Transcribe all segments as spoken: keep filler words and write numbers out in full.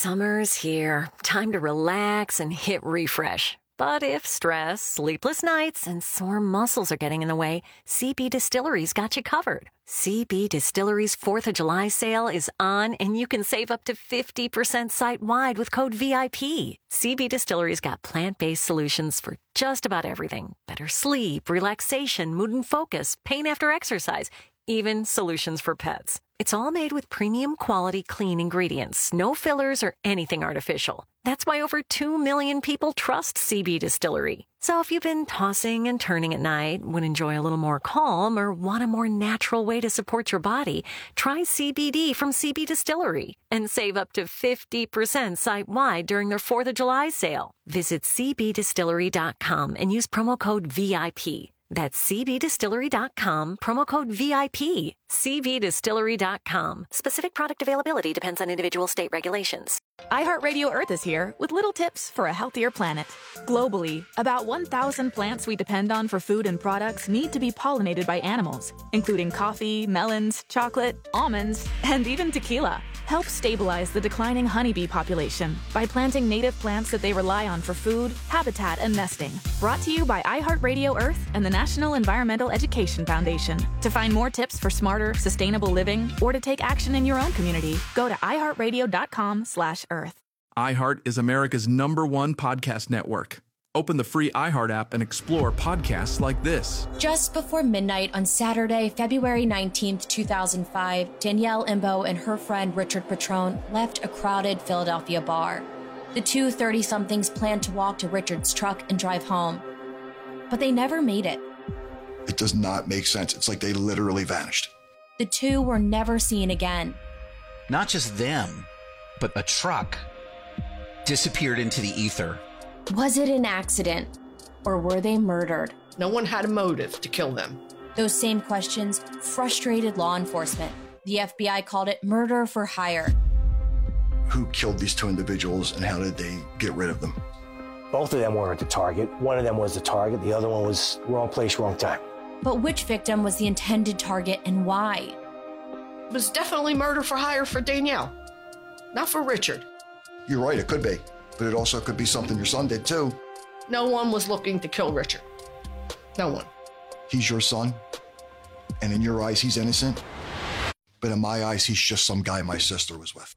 Summer's here. Time to relax and hit refresh. But if stress, sleepless nights, and sore muscles are getting in the way, C B Distillery's got you covered. C B Distillery's fourth of July sale is on, and you can save up to fifty percent site-wide with code V I P. C B Distillery's got plant-based solutions for just about everything. Better sleep, relaxation, mood and focus, pain after exercise, even solutions for pets. It's all made with premium quality clean ingredients, no fillers or anything artificial. That's why over two million people trust C B Distillery. So if you've been tossing and turning at night, would enjoy a little more calm, or want a more natural way to support your body, try C B D from C B Distillery and save up to fifty percent site-wide during their fourth of July sale. Visit c b distillery dot com and use promo code V I P. That's c b distillery dot com, promo code V I P. c b distillery dot com. Specific product availability depends on individual state regulations. iHeartRadio Earth is here with little tips for a healthier planet. Globally, about one thousand plants we depend on for food and products need to be pollinated by animals, including coffee, melons, chocolate, almonds, and even tequila. Help stabilize the declining honeybee population by planting native plants that they rely on for food, habitat, and nesting. Brought to you by iHeartRadio Earth and the National Environmental Education Foundation. To find more tips for smarter, sustainable living, or to take action in your own community, go to i heart radio dot com slash earth. iHeart is America's number one podcast network. Open the free iHeart app and explore podcasts like this. Just before midnight on Saturday, February nineteenth, two thousand five, Danielle Imbo and her friend Richard Petrone left a crowded Philadelphia bar. The two thirty-somethings planned to walk to Richard's truck and drive home, but they never made it. It does not make sense. It's like they literally vanished. The two were never seen again. Not just them, but a truck disappeared into the ether. Was it an accident, or were they murdered? No one had a motive to kill them. Those same questions frustrated law enforcement. The F B I called it murder for hire. Who killed these two individuals, and how did they get rid of them? Both of them weren't the target. One of them was the target. The other one was wrong place, wrong time. But which victim was the intended target, and why? It was definitely murder for hire for Danielle, not for Richard. You're right, it could be. But it also could be something your son did too. No one was looking to kill Richard. No one. He's your son, and in your eyes, he's innocent. But in my eyes, he's just some guy my sister was with.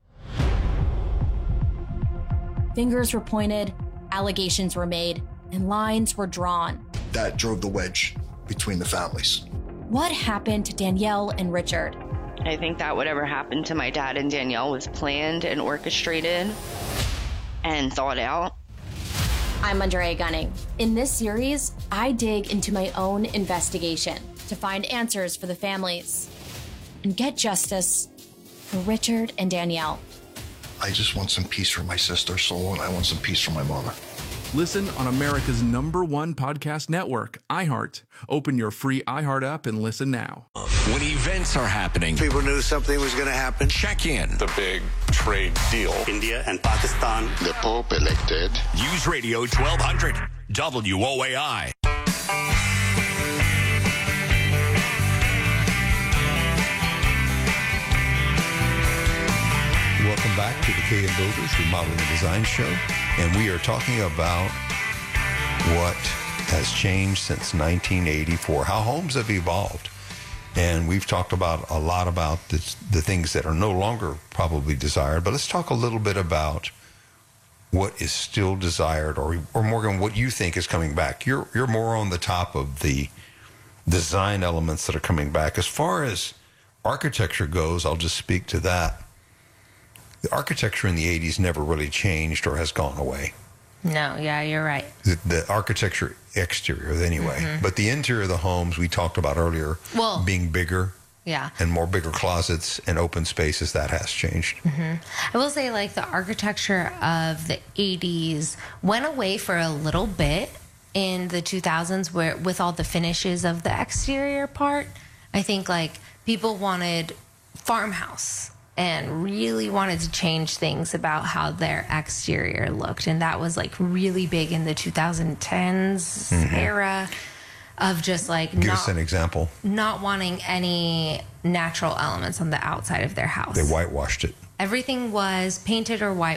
Fingers were pointed, allegations were made, and lines were drawn. That drove the wedge between the families. What happened to Danielle and Richard? I think that whatever happened to my dad and Danielle was planned and orchestrated and thought out. I'm Andrea Gunning. In this series, I dig into my own investigation to find answers for the families and get justice for Richard and Danielle. I just want some peace for my sister, Soul, and I want some peace for my mother. Listen on America's number one podcast network, iHeart. Open your free iHeart app and listen now. When events are happening, people knew something was going to happen. Check in. The big trade deal. India and Pakistan. The Pope elected. News Radio twelve hundred, W O A I. Welcome back to the K and Builders Remodeling and Design Show. And we are talking about what has changed since nineteen eighty-four, how homes have evolved. And we've talked about a lot about this, the things that are no longer probably desired, but let's talk a little bit about what is still desired, or, or Morgan, what you think is coming back. You're, you're more on the top of the design elements that are coming back. As far as architecture goes, I'll just speak to that. The architecture in the eighties never really changed or has gone away. No, yeah, you're right. The, the architecture exterior, anyway. Mm-hmm. But the interior of the homes we talked about earlier, well, being bigger, yeah, and more bigger closets and open spaces, that has changed. Mm-hmm. I will say, like, the architecture of the eighties went away for a little bit in the two thousands, where with all the finishes of the exterior part. I think, like, people wanted farmhouse and really wanted to change things about how their exterior looked. And that was, like, really big in the twenty tens mm-hmm. era of just, like... Give not, us an example. Not wanting any natural elements on the outside of their house. They whitewashed it. Everything was painted or whitewashed.